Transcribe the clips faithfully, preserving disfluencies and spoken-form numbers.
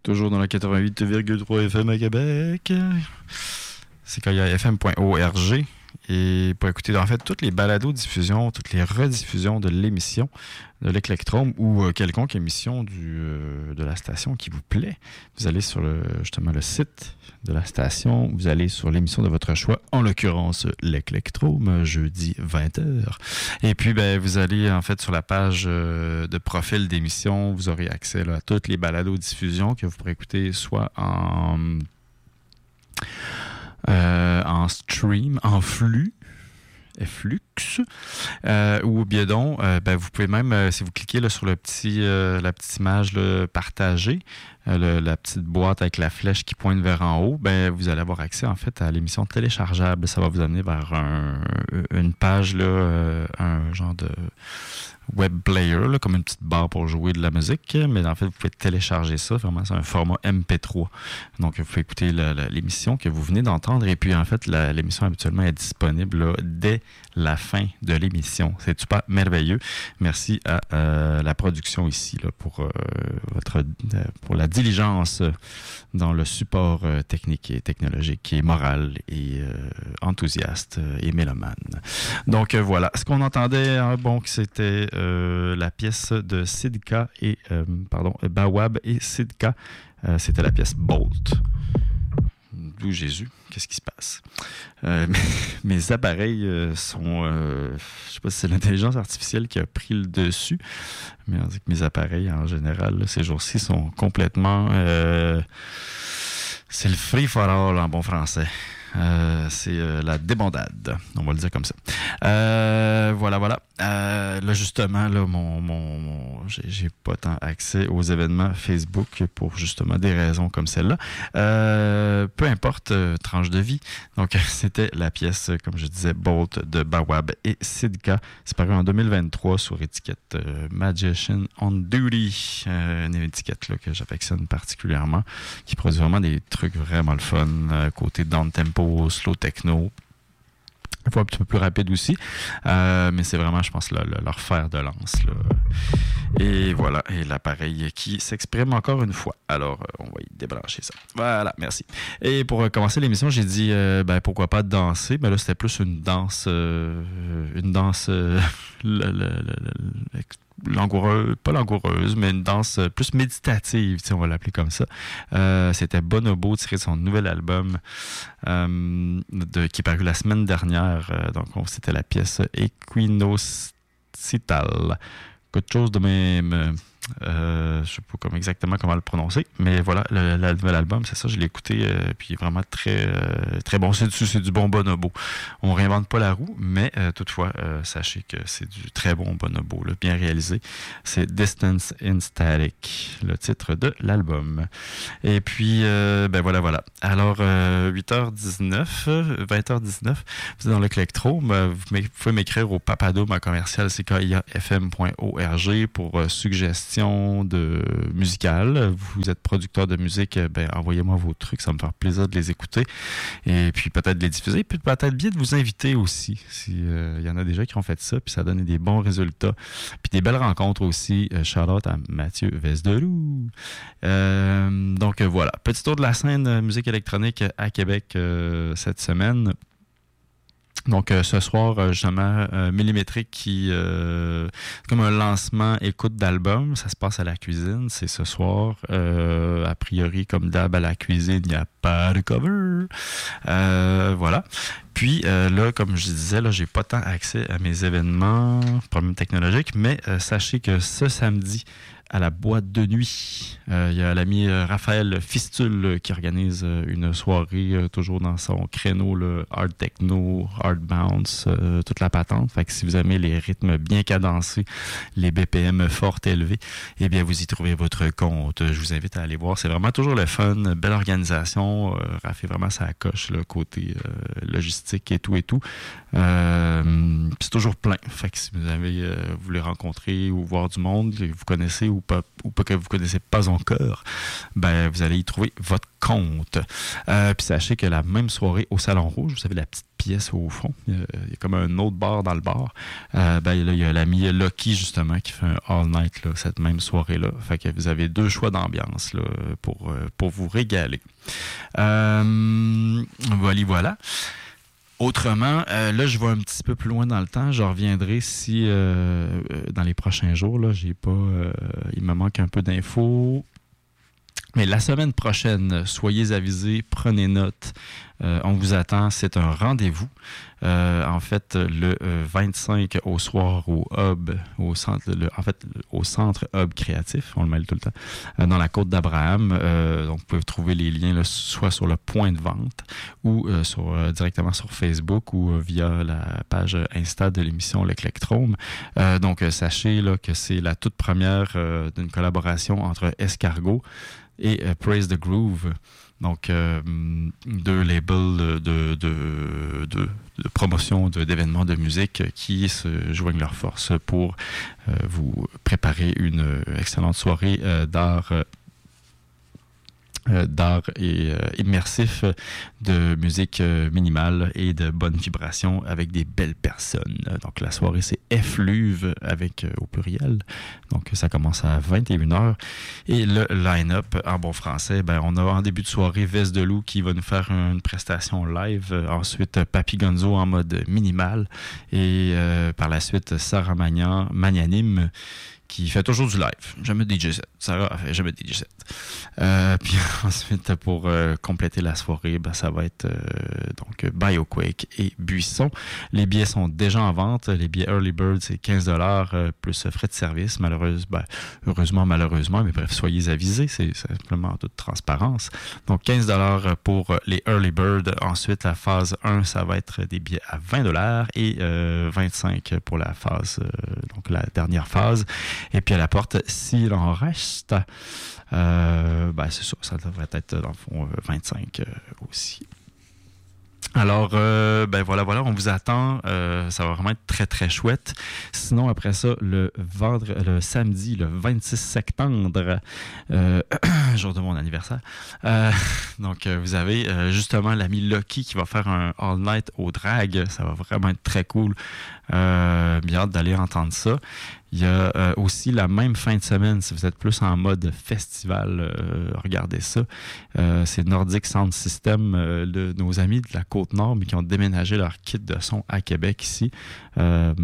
Toujours dans la quatre-vingt-huit virgule trois F M à Québec. C'est K I F M point org. Et pour écouter en fait toutes les balados-diffusions, toutes les rediffusions de l'émission de l'Éclectrome ou euh, quelconque émission du, euh, de la station qui vous plaît, vous allez sur le, justement le site de la station, vous allez sur l'émission de votre choix, en l'occurrence l'Éclectrome, jeudi vingt heures. Et puis ben, vous allez en fait sur la page euh, de profil d'émission, vous aurez accès là, à toutes les balados-diffusions que vous pourrez écouter soit en... Euh, en stream, en flux, flux, euh, ou bien donc, euh, ben, vous pouvez même, euh, si vous cliquez là, sur le petit, euh, la petite image là, partagée, euh, le, la petite boîte avec la flèche qui pointe vers en haut, ben, vous allez avoir accès en fait à l'émission téléchargeable. Ça va vous amener vers un, une page, là, euh, un genre de web player, là, comme une petite barre pour jouer de la musique, mais en fait, vous pouvez télécharger ça. Vraiment, c'est un format M P trois. Donc, vous pouvez écouter la, la, l'émission que vous venez d'entendre. Et puis, en fait, la, l'émission habituellement est disponible là, dès la fin de l'émission. C'est super merveilleux. Merci à euh, la production ici là, pour, euh, votre, euh, pour la diligence dans le support euh, technique et technologique et moral et euh, enthousiaste et mélomane. Donc, euh, voilà. Ce qu'on entendait, hein, bon, c'était Euh, la pièce de Sidka et euh, pardon, Bawab et Sidka. Euh, c'était la pièce Bolt. D'où Jésus, qu'est-ce qui se passe? Euh, mes, mes appareils euh, sont... Euh, je ne sais pas si c'est l'intelligence artificielle qui a pris le dessus, mais on dit que mes appareils, en général, là, ces jours-ci, sont complètement... Euh, c'est le free for all en bon français. Euh, c'est euh, la débandade, on va le dire comme ça. Euh, voilà, voilà. Euh, là, justement, là, mon, mon, mon j'ai, j'ai pas tant accès aux événements Facebook pour justement des raisons comme celle-là. Euh, peu importe, euh, tranche de vie. Donc, c'était la pièce, comme je disais, Bolt de Bawab et Sidka. C'est paru en deux mille vingt-trois sur étiquette euh, Magician on Duty. Euh, une étiquette là, que j'affectionne particulièrement, qui produit vraiment des trucs vraiment le fun, euh, côté down-tempo, slow techno, une fois un petit peu plus rapide aussi, euh, mais c'est vraiment, je pense, le, le, leur fer de lance là. Et voilà, et l'appareil qui s'exprime encore une fois. Alors, euh, on va y débrancher ça. Voilà, merci. Et pour euh, commencer l'émission, j'ai dit, euh, ben pourquoi pas danser, mais là c'était plus une danse, euh, une danse, euh, le, le, le, le, langoureuse, pas langoureuse, mais une danse plus méditative, on va l'appeler comme ça. Euh, c'était Bonobo, tiré de son nouvel album euh, de, qui est paru la semaine dernière. Euh, donc, c'était la pièce Equinoctial. Quelque chose de même... Euh, je ne sais pas comme exactement comment le prononcer, mais voilà, le, le nouvel album, c'est ça, je l'ai écouté, euh, puis vraiment très, euh, très bon. C'est du, c'est du bon Bonobo. On réinvente pas la roue, mais euh, toutefois, euh, sachez que c'est du très bon Bonobo, là, bien réalisé. C'est Distance in Static, le titre de l'album. Et puis, euh, ben voilà, voilà. Alors, euh, huit heures dix-neuf, vingt heures dix-neuf, vous êtes dans le Clectrome. Vous, vous pouvez m'écrire au papadome à commercial c k i a f m point org pour euh, suggestions de musicale. Vous êtes producteur de musique, ben envoyez-moi vos trucs, ça va me faire plaisir de les écouter et puis peut-être de les diffuser, puis peut-être bien de vous inviter aussi. Si euh, y en a déjà qui ont fait ça, puis ça donne des bons résultats, puis des belles rencontres aussi. Euh, shout out à Mathieu Vesderoux. Euh, donc euh, voilà, petit tour de la scène euh, musique électronique à Québec euh, cette semaine. Donc, euh, ce soir, euh, justement, euh, Millimétrique qui... Euh, c'est comme un lancement écoute d'album. Ça se passe à la cuisine. C'est ce soir. Euh, a priori, comme d'hab, à la cuisine, il n'y a pas de cover. Euh, voilà. Puis, euh, là, comme je disais, là, j'ai pas tant accès à mes événements, problèmes technologiques, mais euh, sachez que ce samedi, à la boîte de nuit, euh, il y a l'ami euh, Raphaël Fistule euh, qui organise euh, une soirée euh, toujours dans son créneau là, hard techno, hard bounce, euh, toute la patente. Fait que si vous aimez les rythmes bien cadencés, les B P M fort élevés, eh bien vous y trouvez votre compte. Je vous invite à aller voir. C'est vraiment toujours le fun, belle organisation. Euh, Raph est vraiment sa coche, le côté euh, logistique et tout et tout. Euh, c'est toujours plein. Fait que si vous avez euh, voulu rencontrer ou voir du monde que vous connaissez ou pas, ou pas que vous connaissez pas encore, ben vous allez y trouver votre compte. Euh, puis sachez que la même soirée au Salon Rouge, vous savez, la petite pièce au fond. Il y a, il y a comme un autre bar dans le bar. Euh, ben, là, il y a l'ami Lucky, justement, qui fait un all-night là, cette même soirée-là. Fait que vous avez deux choix d'ambiance là, pour, euh, pour vous régaler. Euh, voilà, voilà. Autrement, euh, là, je vais un petit peu plus loin dans le temps. Je reviendrai si, euh, dans les prochains jours, là, j'ai pas, euh, il me manque un peu d'infos. Mais la semaine prochaine, soyez avisés, prenez note. Euh, on vous attend. C'est un rendez-vous. Euh, en fait, le euh, vingt-cinq au soir au Hub, au centre, le, en fait, au centre Hub créatif, on le mêle tout le temps, euh, dans la côte d'Abraham. Euh, donc, vous pouvez trouver les liens là, soit sur le point de vente ou euh, sur, euh, directement sur Facebook ou euh, via la page Insta de l'émission Le Clectrome. Euh, donc, euh, sachez là, que c'est la toute première euh, d'une collaboration entre Escargot et euh, Praise the Groove. Donc, euh, deux labels de, de, de, de, de promotion de, d'événements de musique qui se joignent leurs forces pour euh, vous préparer une excellente soirée euh, d'art euh, Euh, d'art et euh, immersif, de musique euh, minimale et de bonnes vibrations avec des belles personnes. Donc la soirée, c'est F-Luve avec euh, au pluriel. Donc ça commence à vingt et une heures. Et le line-up, en bon français, ben, on a en début de soirée Veste de Loup qui va nous faire une prestation live. Ensuite, Papy Gonzo en mode minimal. Et euh, par la suite, Sarah Magnan, Magnanime, qui fait toujours du live. Jamais de D J set. Sarah fait jamais de D J set. Euh, puis ensuite, pour euh, compléter la soirée, ben, ça va être euh, donc BioQuake et Buisson. Les billets sont déjà en vente. Les billets Early Bird, c'est quinze dollars euh, plus frais de service. Malheureusement, ben, heureusement, malheureusement, mais bref, soyez avisés. C'est simplement en toute transparence. Donc, quinze dollars pour les Early Bird. Ensuite, la phase un, ça va être des billets à vingt dollars et euh, vingt-cinq pour la phase, euh, donc la dernière phase. Et puis à la porte, s'il en reste, euh, ben c'est ça, ça devrait être dans le fond vingt-cinq euh, aussi. Alors, euh, ben voilà, voilà, on vous attend. Euh, ça va vraiment être très, très chouette. Sinon, après ça, le vendredi, le samedi, le vingt-six septembre, euh, jour de mon anniversaire. Euh, donc, vous avez euh, justement l'ami Lucky qui va faire un all-night au drag. Ça va vraiment être très cool. Euh, bien hâte d'aller entendre ça. Il y a euh, aussi la même fin de semaine, si vous êtes plus en mode festival, euh, regardez ça. Euh, c'est Nordic Sound System, euh, le, nos amis de la Côte-Nord, mais qui ont déménagé leur kit de son à Québec ici, euh,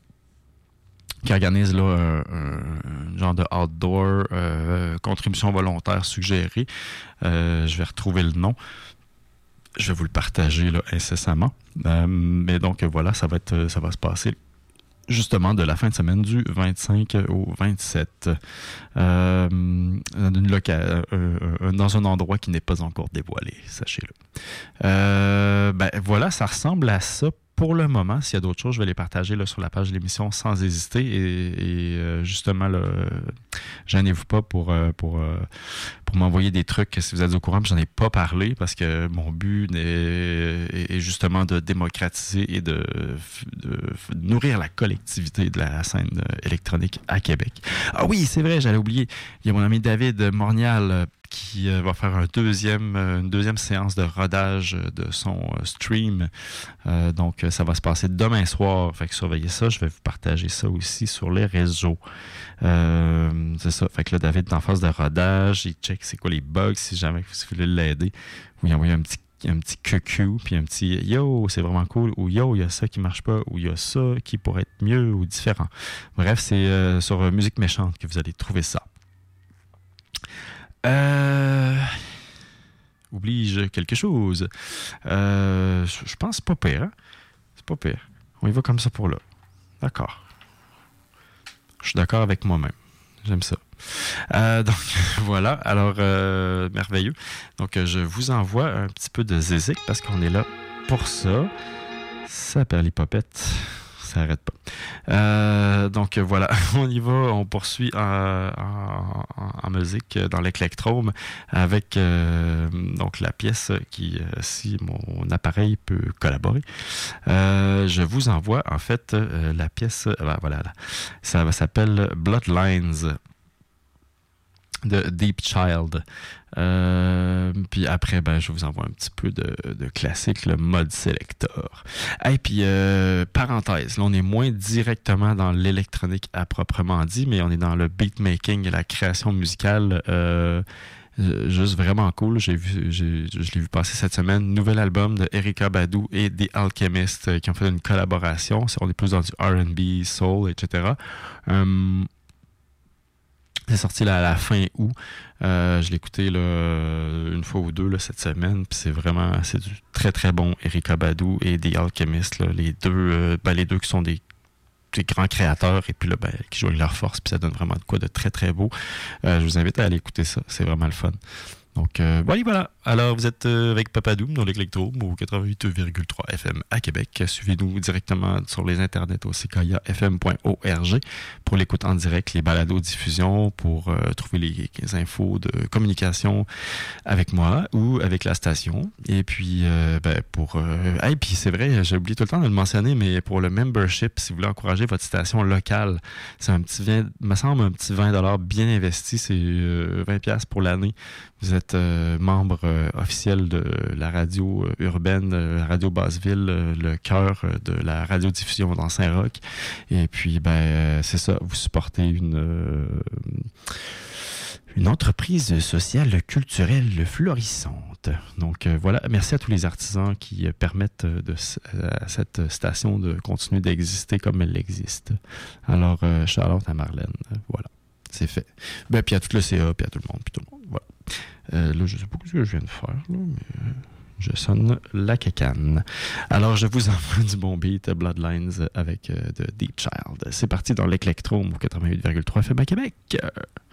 qui organisent là, un, un genre de outdoor, euh, contribution volontaire suggérée. Euh, je vais retrouver le nom. Je vais vous le partager là, incessamment. Euh, mais donc voilà, ça va être, ça va se passer justement de la fin de semaine du vingt-cinq au vingt-sept euh, une loca- euh, euh, dans un endroit qui n'est pas encore dévoilé, sachez-le. Euh, ben voilà, ça ressemble à ça pour le moment. S'il y a d'autres choses, je vais les partager là, sur la page de l'émission sans hésiter. Et, et euh, justement, là, gênez-vous pas pour, euh, pour, euh, pour m'envoyer des trucs si vous êtes au courant. Je n'en ai pas parlé parce que mon but est, est justement de démocratiser et de, de, de nourrir la collectivité de la scène électronique à Québec. Ah oui, c'est vrai, j'allais oublier. Il y a mon ami David Mornial qui euh, va faire un deuxième, euh, une deuxième séance de rodage de son euh, stream. Euh, donc, ça va se passer demain soir. Fait que surveillez ça. Je vais vous partager ça aussi sur les réseaux. Euh, c'est ça. Fait que là, David est en phase de rodage. Il check c'est quoi les bugs si jamais vous voulez l'aider. Vous lui envoyez un petit un petit Q Q, puis un petit « Yo, c'est vraiment cool » ou « Yo, il y a ça qui marche pas » ou « Il y a ça qui pourrait être mieux ou différent ». Bref, c'est euh, sur euh, Musique Méchante que vous allez trouver ça. Euh... Oublie-je quelque chose? Euh, je pense que c'est pas pire. Hein? C'est pas pire. On y va comme ça pour là. D'accord. Je suis d'accord avec moi-même. J'aime ça. Euh, donc, voilà. Alors, euh, merveilleux. Donc, je vous envoie un petit peu de Zézik parce qu'on est là pour ça. Ça perd les popettes. Ça n'arrête pas. Euh, donc voilà, on y va, on poursuit en, en, en musique dans l'éclectrome avec euh, donc la pièce qui, si mon appareil peut collaborer, euh, je vous envoie en fait euh, la pièce, ben, voilà, ça s'appelle Bloodlines. de Deep Child. Euh, puis après, ben, je vous envoie un petit peu de, de classique, le mode Selector. Et puis, euh, parenthèse, là, on est moins directement dans l'électronique à proprement dit, mais on est dans le beatmaking et la création musicale. Euh, juste vraiment cool. J'ai vu, j'ai, je l'ai vu passer cette semaine. Nouvel album de Erykah Badu et The Alchemist euh, qui ont fait une collaboration. On est plus dans du R and B, soul, et cetera. Um, c'est sorti là, à la fin août. Euh, je l'ai écouté là, une fois ou deux là, cette semaine. Puis c'est vraiment c'est du très très bon Erykah Badu et The Alchemist. Là, les deux, euh, ben, les deux qui sont des des grands créateurs et puis là, ben, qui jouent avec leur force, puis ça donne vraiment de quoi de très très beau. Euh, je vous invite à aller écouter ça, c'est vraiment le fun. Donc, euh, voilà, voilà. Alors, vous êtes euh, avec Papa Doom dans l'Électrum au quatre-vingt-huit virgule trois F M à Québec. Suivez-nous directement sur les internets au c k i a f m point org pour l'écoute en direct, les balados-diffusions, pour euh, trouver les, les infos de communication avec moi ou avec la station. Et puis, euh, ben, pour... Euh, et puis, c'est vrai, j'ai oublié tout le temps de le mentionner, mais pour le membership, si vous voulez encourager votre station locale, c'est un petit, me semble, un petit vingt dollars bien investi. C'est euh, vingt dollars pour l'année. Vous êtes euh, membre euh, officiel de la radio euh, urbaine, euh, la radio Basseville, euh, le cœur euh, de la radiodiffusion dans Saint-Roch. Et puis, ben, euh, c'est ça, vous supportez une, euh, une entreprise sociale culturelle florissante. Donc, euh, voilà, merci à tous les artisans qui euh, permettent de, à cette station de continuer d'exister comme elle existe. Alors, euh, Charlotte à Marlène, euh, voilà. C'est fait. Ben, puis à tout le C A, puis à tout le monde, puis tout le monde. Voilà. Euh, là, je sais pas ce que je viens de faire, là, mais euh, je sonne la cacane. Alors, je vous envoie du bon beat Bloodlines avec euh, de Deep Child. C'est parti dans l'Électrum au quatre-vingt-huit virgule trois F M à Québec.